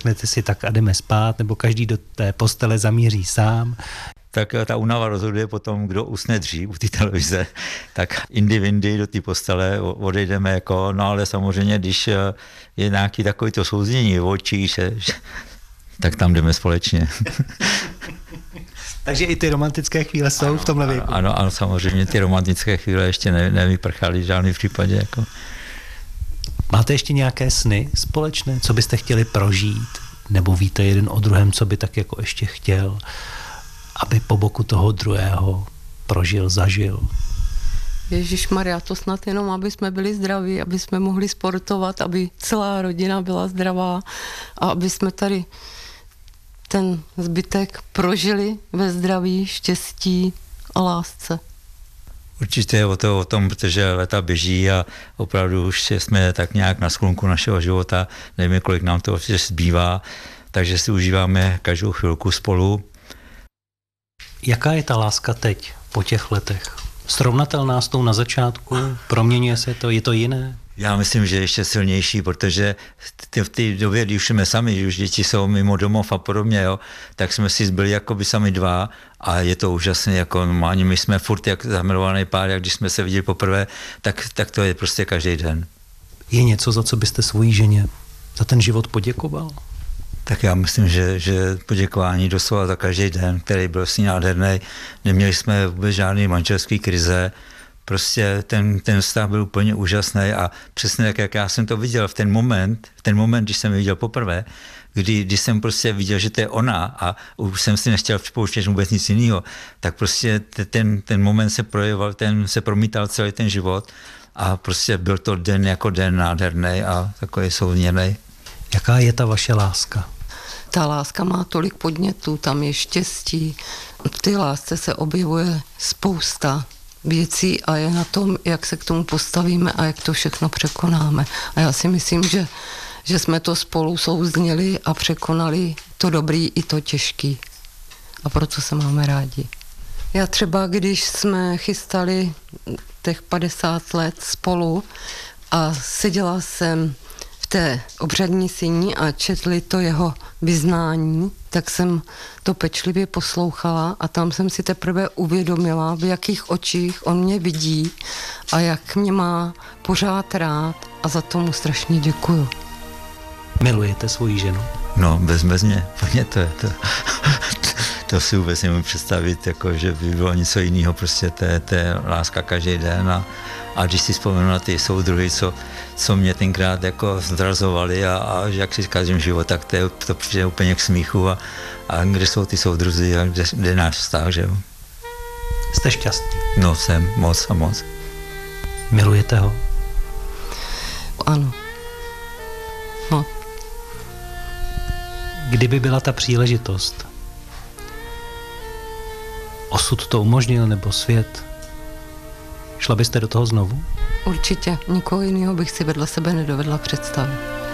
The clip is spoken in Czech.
řeknete si tak a jdeme spát, nebo každý do té postele zamíří sám? Tak ta únava rozhoduje potom, kdo usne dřív u té televize, tak indy vindy do té postele odejdeme jako, no ale samozřejmě, když je nějaký takový to souznění v očích, tak tam jdeme společně. Takže i ty romantické chvíle jsou v tomhle věku. Ano, samozřejmě ty romantické chvíle ještě nevyprchaly v žádném případě. Jako. Máte ještě nějaké sny společné, co byste chtěli prožít? Nebo víte jeden o druhém, co by tak jako ještě chtěl, aby po boku toho druhého prožil, zažil? Ježišmarja, to snad jenom, aby jsme byli zdraví, aby jsme mohli sportovat, aby celá rodina byla zdravá a aby jsme tady ten zbytek prožili ve zdraví, štěstí a lásce. Určitě je o tom, protože léta běží a opravdu už jsme tak nějak na sklonku našeho života, nevíme, kolik nám to zbývá, takže si užíváme každou chvilku spolu. Jaká je ta láska teď, po těch letech? Srovnatelná s tou na začátku? Proměňuje se to? Je to jiné? Já myslím, že ještě silnější, protože v té době, když už jsme sami, že už děti jsou mimo domov a podobně, jo, tak jsme si byli jako by sami dva a je to úžasné, jako normálně, my jsme furt jak zamilovaný pár, jak když jsme se viděli poprvé, tak to je prostě každý den. Je něco, za co byste svojí ženě za ten život poděkoval? Tak já myslím, že poděkování doslova za každý den, který byl s ní nádherný. Neměli jsme vůbec žádný manželský krize, prostě ten vztah byl úplně úžasný a přesně tak, jak já jsem to viděl v ten moment, když jsem ji viděl poprvé, když jsem prostě viděl, že to je ona a už jsem si nechtěl připouštět vůbec nic jiného, tak prostě ten moment se projevoval, se promítal celý ten život a prostě byl to den jako den nádherný a takový souzněný. Jaká je ta vaše láska? Ta láska má tolik podnětů, tam je štěstí. V té lásce se objevuje spousta věcí a je na tom, jak se k tomu postavíme a jak to všechno překonáme. A já si myslím, že jsme to spolu souzněli a překonali to dobrý i to těžký. A proto se máme rádi. Já třeba, když jsme chystali těch 50 let spolu a seděla jsem v té obřadní síni a četli to jeho vyznání, tak jsem to pečlivě poslouchala a tam jsem si teprve uvědomila, v jakých očích on mě vidí a jak mě má pořád rád a za to mu strašně děkuju. Milujete svoji ženu? No, bezmezně. To si vůbec nemůžu představit, jako, že by bylo něco jiného, prostě to je láska každý den a když si vzpomenu na ty soudruhy, co mě tenkrát jako zdrazovali a jak si říkám život, tak to přijde úplně k smíchu a kde jsou ty soudruzi a kde je náš vztah, že jo. Jste šťastný? No, jsem moc a moc. Milujete ho? Ano. No. Kdyby byla ta příležitost, osud to umožnil, nebo svět, šla byste do toho znovu? Určitě. Nikoho jiného bych si vedle sebe nedovedla představit.